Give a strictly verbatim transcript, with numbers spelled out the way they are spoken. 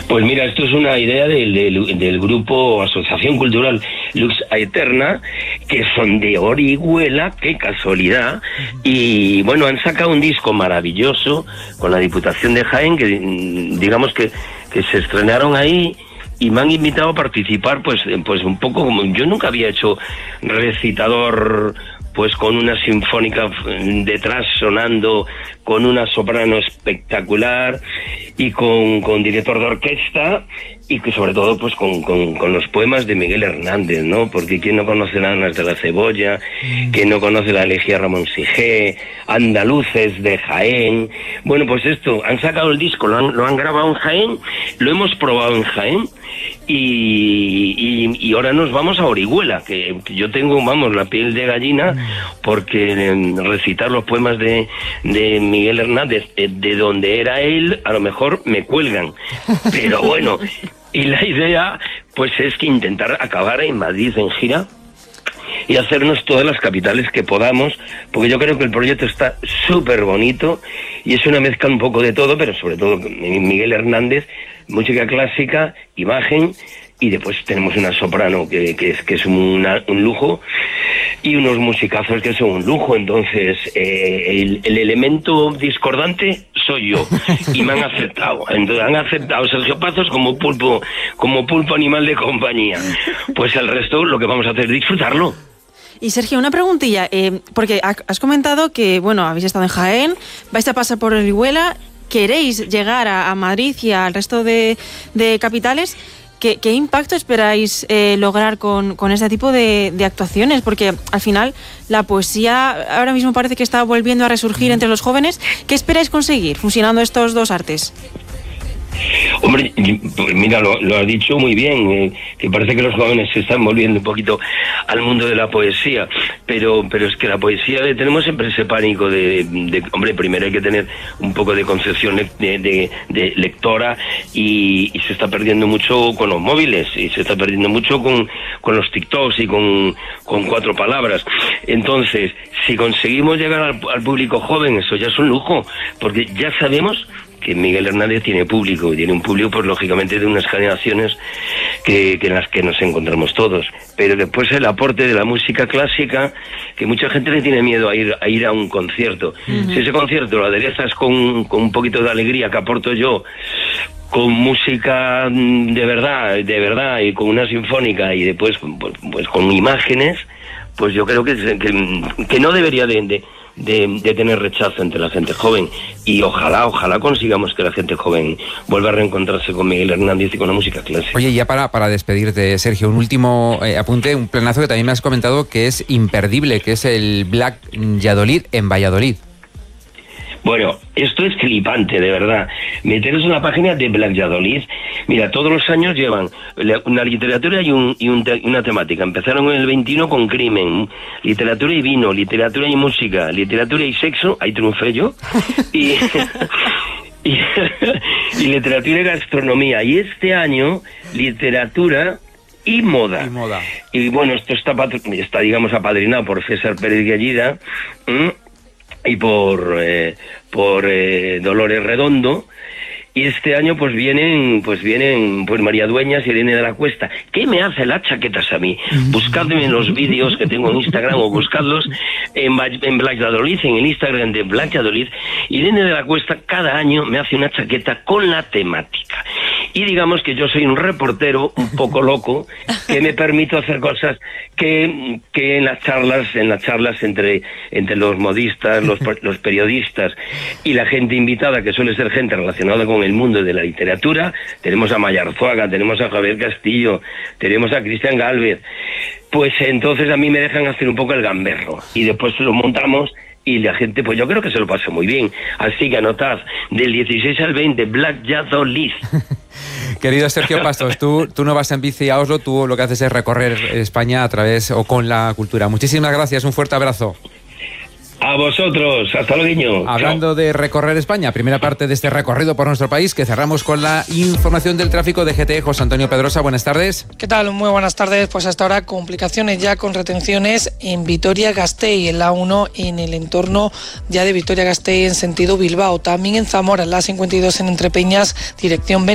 Pues mira, esto es una idea del, del, del grupo Asociación Cultural Lux Aeterna, que son de Orihuela, qué casualidad, y bueno, han sacado un disco maravilloso con la Diputación de Jaén, que digamos que, que se estrenaron ahí, y me han invitado a participar, pues, pues un poco como yo nunca había hecho recitador, pues con una sinfónica detrás sonando, con una soprano espectacular y con, con director de orquesta, y que sobre todo pues con, con, con los poemas de Miguel Hernández, ¿no? Porque quién no conoce las Anas de la Cebolla, quién no conoce la elegía Ramón Sigé, Andaluces de Jaén. Bueno, pues esto, han sacado el disco, lo han, lo han grabado en Jaén, lo hemos probado en Jaén, y, y, y ahora nos vamos a Orihuela, que, que yo tengo, vamos, la piel de gallina, porque eh, recitar los poemas de, de Miguel Hernández, eh, de donde era él, a lo mejor me cuelgan, pero bueno. Y la idea, pues, es que intentar acabar en Madrid en gira y hacernos todas las capitales que podamos, porque yo creo que el proyecto está súper bonito y es una mezcla un poco de todo, pero sobre todo Miguel Hernández, música clásica, imagen, y después tenemos una soprano que, que es, que es una, un lujo, y unos musicazos que son un lujo. Entonces eh, el, el elemento discordante soy yo, y me han aceptado. Entonces han aceptado Sergio Pazos como pulpo, como pulpo animal de compañía. Pues el resto lo que vamos a hacer es disfrutarlo. Y Sergio, una preguntilla, eh, porque has comentado que, bueno, habéis estado en Jaén, vais a pasar por Orihuela, queréis llegar a, a Madrid y al resto de, de capitales. ¿Qué, qué impacto esperáis eh, lograr con, con este tipo de, de actuaciones? Porque al final la poesía ahora mismo parece que está volviendo a resurgir entre los jóvenes. ¿Qué esperáis conseguir fusionando estos dos artes? Hombre, pues mira, lo, lo has dicho muy bien, eh, que parece que los jóvenes se están volviendo un poquito al mundo de la poesía, pero pero es que la poesía, tenemos siempre ese pánico de, de hombre, primero hay que tener un poco de concepción de, de, de lectora, y, y se está perdiendo mucho con los móviles, y se está perdiendo mucho con, con los TikToks y con, con cuatro palabras. Entonces, si conseguimos llegar al, al público joven, eso ya es un lujo, porque ya sabemos que Miguel Hernández tiene público, y tiene un público, pues lógicamente, de unas generaciones que, que en las que nos encontramos todos. Pero después el aporte de la música clásica, que mucha gente le tiene miedo a ir a ir a un concierto. Uh-huh. Si ese concierto lo aderezas con, con un poquito de alegría que aporto yo, con música de verdad, de verdad, y con una sinfónica, y después pues, pues con imágenes, pues yo creo que, que, que no debería de... de De, de tener rechazo entre la gente joven, y ojalá, ojalá consigamos que la gente joven vuelva a reencontrarse con Miguel Hernández y con la música clásica. Oye, ya para, para despedirte, Sergio, un último eh, apunte, un planazo que también me has comentado que es imperdible, que es el Black Valladolid en Valladolid. Bueno, esto es flipante, de verdad. Meteros en la página de Black Valladolid. Mira, todos los años llevan una literatura y, un, y un te, una temática. Empezaron en el veintiuno con crimen, literatura y vino, literatura y música, literatura y sexo, ahí triunfé yo, y, y, y literatura y gastronomía. Y este año, literatura y moda. Y moda. Y bueno, esto está, está digamos, apadrinado por César Pérez Gallida, ¿m? y por eh, por eh, Dolores Redondo, y este año pues vienen pues vienen pues María Dueñas y Irene de la Cuesta. ¿Qué me hace las chaquetas a mí? Buscadme en los vídeos que tengo en Instagram, o buscadlos en, en Black Valladolid, en el Instagram de Black Valladolid. Irene de la Cuesta cada año me hace una chaqueta con la temática. Y digamos que yo soy un reportero un poco loco, que me permito hacer cosas que, que en las charlas, en las charlas entre, entre los modistas, los, los periodistas y la gente invitada, que suele ser gente relacionada con el mundo de la literatura, tenemos a Maya Arzuaga, tenemos a Javier Castillo, tenemos a Cristian Gálvez, pues entonces a mí me dejan hacer un poco el gamberro, y después lo montamos. Y la gente, pues yo creo que se lo pasa muy bien. Así que anotad, del dieciséis al veinte, Black Valladolid. Querido Sergio Pastos, tú, tú no vas en bici a Oslo, tú lo que haces es recorrer España a través o con la cultura. Muchísimas gracias, un fuerte abrazo. A vosotros, hasta luego. Hablando Chao. de recorrer España, primera parte de este recorrido por nuestro país, que cerramos con la información del tráfico de G T E. José Antonio Pedrosa, buenas tardes. ¿Qué tal? Muy buenas tardes. Pues hasta ahora complicaciones ya con retenciones en Vitoria-Gasteiz, en la A uno, en el entorno ya de Vitoria-Gasteiz en sentido Bilbao. También en Zamora, en la A cincuenta y dos en Entrepeñas, dirección